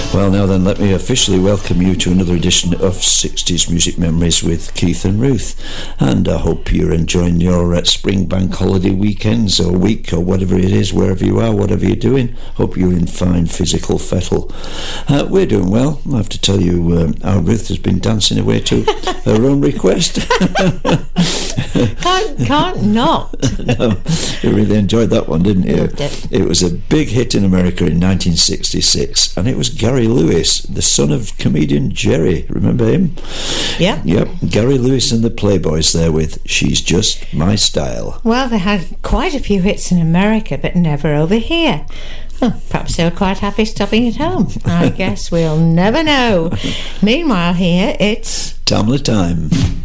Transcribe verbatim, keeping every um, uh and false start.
Well, now then, let me officially welcome you to another edition of sixties Music Memories with Keith and Ruth. And I hope you're enjoying your uh, spring bank holiday weekends or week or whatever it is, wherever you are, whatever you're doing. Hope you're in fine physical fettle. Uh, we're doing well. I have to tell you, uh, our Ruth has been dancing away to her own request. can't, can't not. No, you really enjoyed that one, didn't you? Loved it. It was a big hit in America in nineteen sixty-six, and it was Gary Lewis, the son of comedian Jerry. Remember him? Yeah. Yep. Gary Lewis and the Playboys there with She's Just My Style. Well, they had quite a few hits in America, but never over here. Oh, perhaps they were quite happy stopping at home. I guess we'll never know. Meanwhile, here it's Tamla Time.